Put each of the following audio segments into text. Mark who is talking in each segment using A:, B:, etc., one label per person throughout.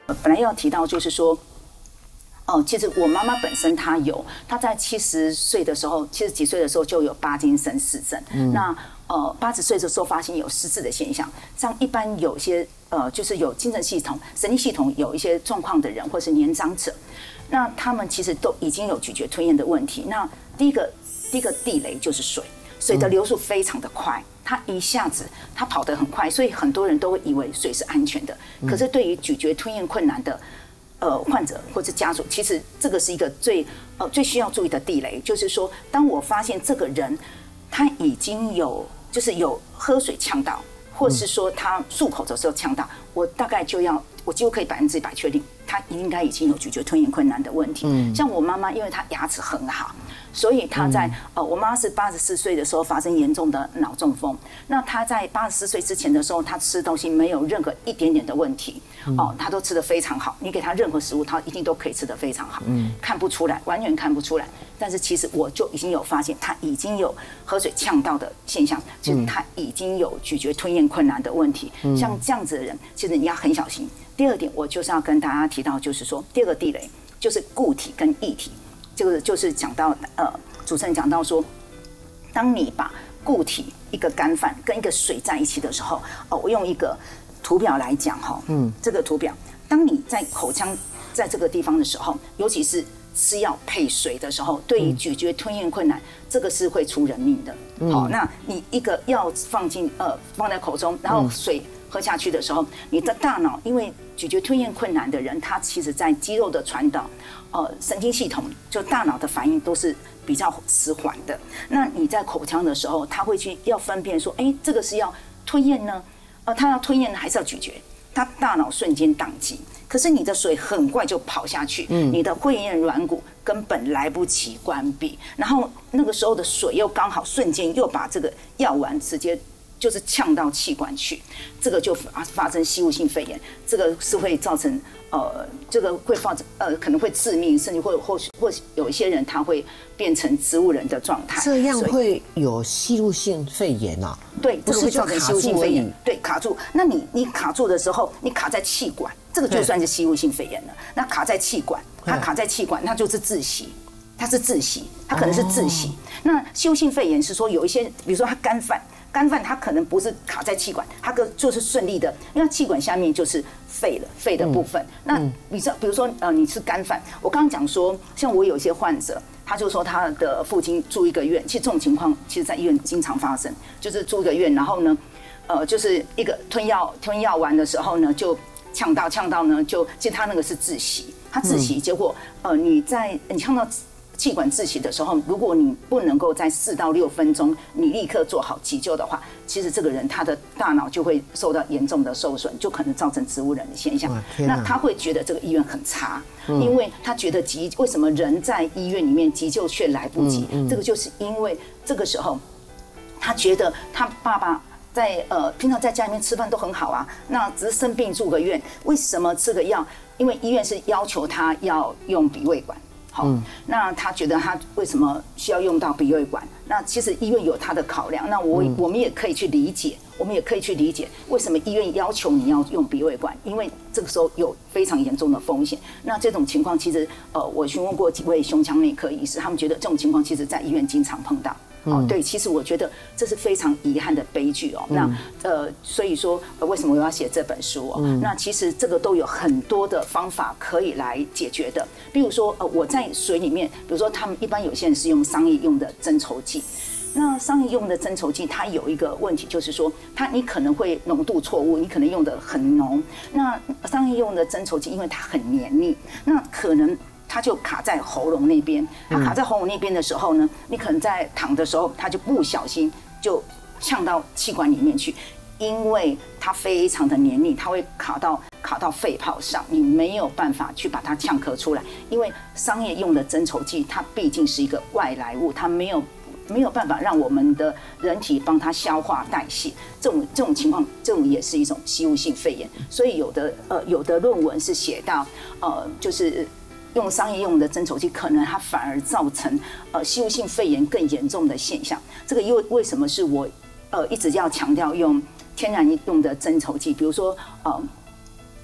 A: 本来要提到就是说。其实我妈妈本身她在70岁的时候，70几岁的时候就有帕金森氏症。那80岁的时候发现有失智的现象。像一般有些就是有精神系统、神经系统有一些状况的人，或是年长者，那他们其实都已经有咀嚼吞咽的问题。那第一个地雷就是水。水的流速非常的快，它一下子它跑得很快，所以很多人都会以为水是安全的。可是对于咀嚼吞咽困难的患者或者家属，其实这个是一个最需要注意的地雷，就是说，当我发现这个人他已经有喝水呛到，或是说他漱口的时候呛到，我几乎可以100%确定，他应该已经有咀嚼吞咽困难的问题。像我妈妈，因为她牙齿很好，所以她在我妈是84岁的时候发生严重的脑中风。那她在84岁之前的时候，她吃东西没有任何一点点的问题，她都吃得非常好。你给她任何食物，她一定都可以吃得非常好，看不出来，完全看不出来。但是其实我就已经有发现，她已经有喝水呛到的现象，就是她已经有咀嚼吞咽困难的问题。像这样子的人，其实你要很小心。第二点，我就是要跟大家提到，就是说，第二个地雷就是固体跟液体。这个就是讲到主持人讲到说，当你把固体一个干饭跟一个水在一起的时候，我用一个图表来讲哈，这个图表，当你在口腔在这个地方的时候，尤其是吃药配水的时候，对于咀嚼吞咽困难，这个是会出人命的。好，那你一个药放在口中，然后水喝下去的时候，你的大脑因为咀嚼吞咽困难的人，他其实在肌肉的传导、神经系统，就大脑的反应都是比较迟缓的。那你在口腔的时候，他会要分辨说，这个是要吞咽呢，他要吞咽呢还是要咀嚼？他大脑瞬间宕机。可是你的水很快就跑下去，你的会厌软骨根本来不及关闭，然后那个时候的水又刚好瞬间又把这个药丸直接就是呛到气管去，这个就发生吸入性肺炎，这个是会造成这个会可能会致命，甚至或有一些人他会变成植物人的状态。
B: 这样会有吸入性肺炎啊？
A: 对，这个会造成吸入性肺炎。对，卡住。那你卡住的时候，你卡在气管，这个就算是吸入性肺炎了。那卡在气管，它卡在气管，那就是窒息。它是窒息，它可能是窒息。那吸入性肺炎是说有一些，比如说它干饭它可能不是卡在气管，它就是顺利的，因为气管下面就是肺的部分。那比如说你吃干饭，我刚刚讲说，像我有一些患者，他就说他的父亲住一个院，其实这种情况其实在医院经常发生，就是住一个院，然后呢，就是一个吞药丸的时候呢，就呛到呢，其实他那个是窒息，他窒息，结果你呛到气管窒息的时候，如果你不能够在4到6分钟你立刻做好急救的话，其实这个人他的大脑就会受到严重的受损，就可能造成植物人的现象。那他会觉得这个医院很差，因为他觉得为什么人在医院里面急救却来不及？这个就是因为这个时候他觉得他爸爸在平常在家里面吃饭都很好啊，那只是生病住个院，为什么吃个药？因为医院是要求他要用鼻胃管。好，那他觉得他为什么需要用到鼻胃管？那其实医院有他的考量，那我们也可以去理解，为什么医院要求你要用鼻胃管，因为这个时候有非常严重的风险。那这种情况其实我询问过几位胸腔内科医师，他们觉得这种情况其实在医院经常碰到。对，其实我觉得这是非常遗憾的悲剧哦。那所以说为什么我要写这本书哦？那其实这个都有很多的方法可以来解决的。比如说我在水里面，比如说他们一般有些人是用商业用的增稠剂。那商业用的增稠剂，它有一个问题，就是说你可能会浓度错误，你可能用的很浓。那商业用的增稠剂，因为它很黏腻，那可能它就卡在喉咙那边。它卡在喉咙那边的时候呢，你可能在躺的时候，它就不小心就呛到气管里面去，因为它非常的黏腻，它会卡到肺泡上，你没有办法去把它呛咳出来。因为商业用的增稠剂，它毕竟是一个外来物，它没有办法让我们的人体帮它消化代谢，这种情况，这种也是一种吸入性肺炎。所以有的论文是写到就是用商业用的增稠剂，可能它反而造成吸入性肺炎更严重的现象。这个为什么是我一直要强调用天然用的增稠剂？比如说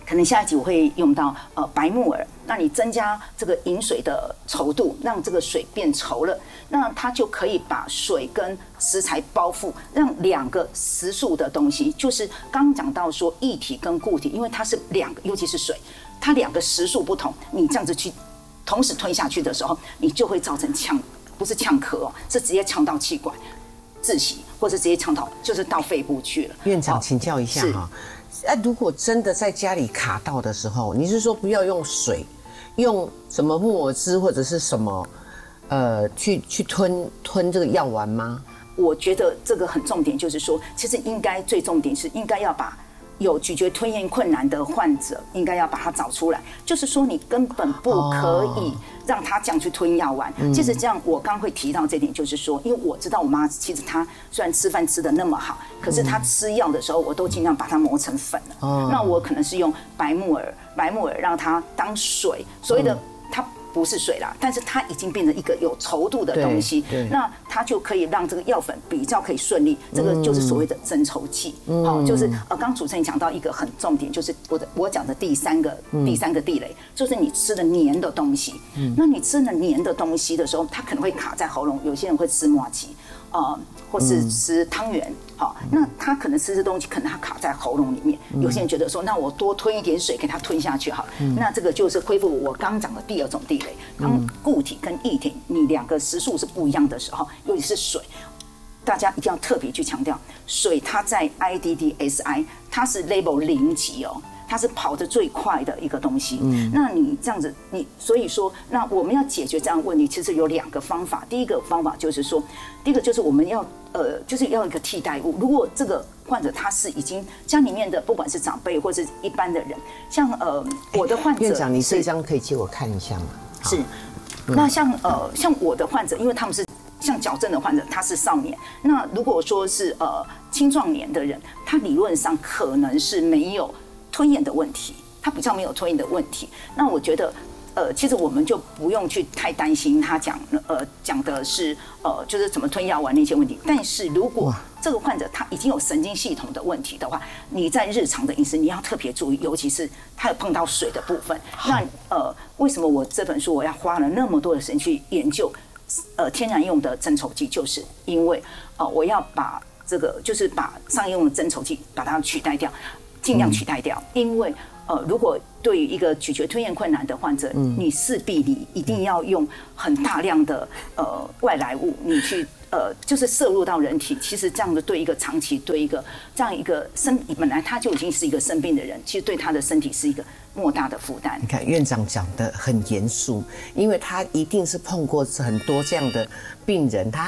A: 可能下一集我会用到白木耳，那你增加这个饮水的稠度，让这个水变稠了，那它就可以把水跟食材包覆，让两个食素的东西，就是刚讲到说液体跟固体，因为它是两个，尤其是水，它两个食素不同，你这样子去同时吞下去的时候，你就会造成不是呛咳哦，是直接呛到气管窒息，或者直接呛到就是到肺部去了。
B: 院长请教一下哈，如果真的在家里卡到的时候，你是说不要用水，用什么木耳汁或者是什么去吞这个药丸吗？
A: 我觉得这个很重点，就是说，其实最重点是应该要把有咀嚼吞咽困难的患者，应该要把它找出来。就是说，你根本不可以让他这样去吞药丸。其实这样，我刚会提到这点，就是说，因为我知道我妈其实她虽然吃饭吃得那么好，可是她吃药的时候，我都尽量把它磨成粉了。那我可能是用白木耳让它当水，所谓的它不是水啦，但是它已经变成一个有稠度的东西，那它就可以让这个药粉比较可以顺利，这个就是所谓的增稠剂。好，就是刚主持人讲到一个很重点，就是我讲的第三个地雷，就是你吃的黏的东西。那你吃了黏的东西的时候，它可能会卡在喉咙，有些人会吃麻糬。或是吃汤圆，好，那他可能吃这东西，可能他卡在喉咙里面。有些人觉得说，那我多吞一点水给他吞下去好了。那这个就是恢复我刚讲的第二种地雷。当固体跟液体你两个食素是不一样的时候，尤其是水，大家一定要特别去强调，水它在 IDDSI 它是 label 0级哦。它是跑得最快的一个东西，那你这样子，所以说，那我们要解决这样的问题，其实有2个方法。第一个方法就是说，第一个就是我们要就是要一个替代物。如果这个患者他是已经家里面的，不管是长辈或是一般的人，像我的患者，
B: 院长，你这张可以借我看一下吗？
A: 是，那像我的患者，因为他们是像矫正的患者，他是少年。那如果说是青壮年的人，他理论上可能是没有吞咽的问题，他比较没有吞咽的问题。那我觉得，其实我们就不用去太担心他讲的是就是怎么吞药丸那些问题。但是如果这个患者他已经有神经系统的问题的话，你在日常的饮食你要特别注意，尤其是他有碰到水的部分。那为什么我这本书我要花了那么多的时间去研究天然用的增稠剂，就是因为我要把这个就是把商业用的增稠剂把它取代掉。尽量取代掉，因为如果对于一个咀嚼吞咽困难的患者，你势必你一定要用很大量的外来物，你去就是摄入到人体。其实这样的对一个长期对一个这样一个本来他就已经是一个生病的人，其实对他的身体是一个莫大的负担。
B: 你看院长讲得很严肃，因为他一定是碰过很多这样的病人，他